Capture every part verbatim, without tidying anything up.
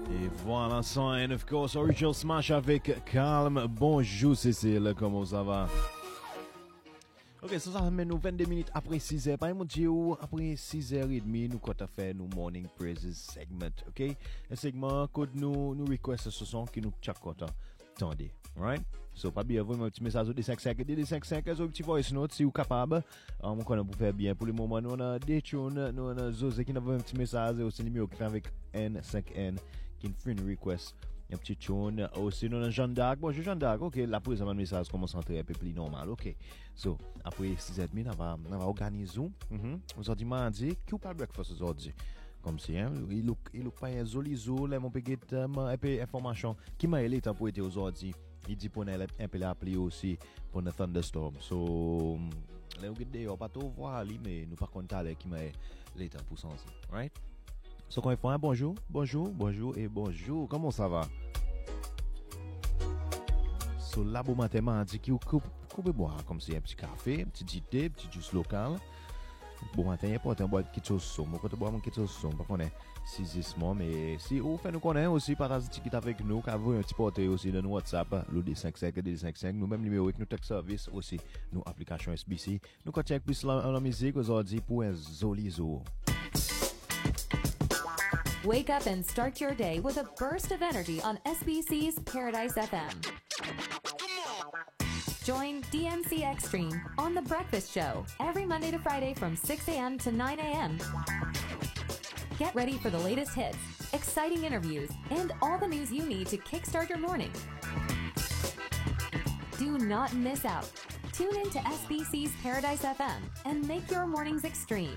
Et voilà, and of course, Original Smash avec Calme. Bonjour Cécile, comment ça va? Ok, ça, ça amène nous vingt-deux minutes après six heures. Par mon Dieu, après six heures trente, nous comptons faire nos Morning Praises segment, ok? Un segment que nous, nous request ce son qui nous tient content. Attendez, right? So, pas bien, vous, un petit message au D cinq cinq, D cinq cinq, un petit voice note si vous êtes capable. On connaît pour faire bien. Pour le moment, nous on a des tunes, nous on a Zosé qui nous a un petit message, aussi numéro qui fait avec N cinq N, qui nous fait une request. Un petit tune, aussi nous on a Jeanne d'Arc. Bonjour Jeanne d'Arc, ok, la prise de mon message commence à entrer un peu plus normal, ok. So, après six heures trente, on va, on va organiser. Mm-hmm. Aujourd'hui, mardi, qui ou pas breakfast aujourd'hui? Comme si, hein, il look, il look pas un joli jour, là, mon péguet, un peu information qui m'a aidé pour être aujourd'hui. Il dit pour nous un peu l'appeler aussi pour le thunderstorm. So, là, on va pas tout voir, mais nous pas content qui m'a aidé pour ça, right? So, quand il faut un bonjour, bonjour, bonjour et bonjour, comment ça va? So, là, bon matin, m'a dit qu'il faut boire comme si un petit café, un petit thé, un petit jus local. Bon matin, il est important de boire quelque chose de sombre. Quand on boit quelque chose de sombre, on est saisissement. Mais si vous faites nous connaître aussi, partagez un petit avec nous, car vous un petit portrait aussi dans notre WhatsApp, le D cinq cinq, D cinq cinq, nous même numéro avec nous tech service aussi, nous application S B C. Nous continuons plus la, la musique aujourd'hui pour un joli jour. Wake up and start your day with a burst of energy on S B C's Paradise F M. Join D M C Extreme on The Breakfast Show every Monday to Friday from six a.m. to nine a.m. Get ready for the latest hits, exciting interviews, and all the news you need to kickstart your morning. Do not miss out. Tune in to S B C's Paradise F M and make your mornings extreme.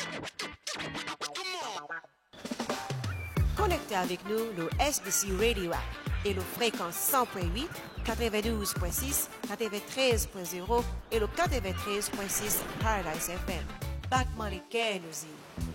Connectez avec nous le S B C Radio App et nos fréquences cent point huit, quatre-vingt-douze point six, quatre-vingt-treize point zéro et le quatre-vingt-treize point six Paradise F M. Batman et Kennedy.